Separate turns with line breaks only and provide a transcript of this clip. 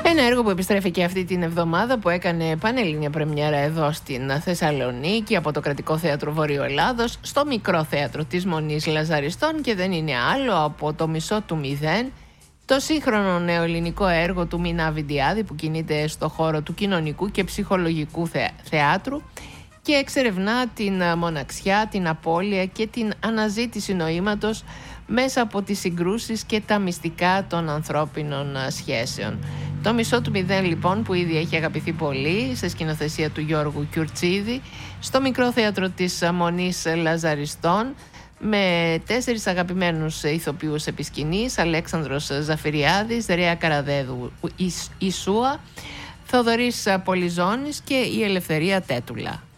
Ένα έργο που επιστρέφει και αυτή την εβδομάδα, που έκανε πανελλήνια πρεμιέρα εδώ στην Θεσσαλονίκη από το Κρατικό Θέατρο Βορείου Ελλάδος στο Μικρό Θέατρο της Μονής Λαζαριστών, και δεν είναι άλλο από το Μισό του Μηδέν, το σύγχρονο νεοελληνικό έργο του Μινά Βιντιάδη, που κινείται στο χώρο του κοινωνικού και ψυχολογικού θεάτρου και εξερευνά την μοναξιά, την απώλεια και την αναζήτηση νοήματος μέσα από τις συγκρούσεις και τα μυστικά των ανθρώπινων σχέσεων. Το Μισό του Μηδέν, λοιπόν, που ήδη έχει αγαπηθεί πολύ, σε σκηνοθεσία του Γιώργου Κιουρτσίδη, στο Μικρό Θέατρο της Μονής Λαζαριστών, με 4 αγαπημένους ηθοποιούς επί σκηνής: Αλέξανδρος Ζαφυριάδης, Ρέα Καραδέδου Ισούα, Θοδωρής Πολυζώνης και η Ελευθερία Τέτουλα.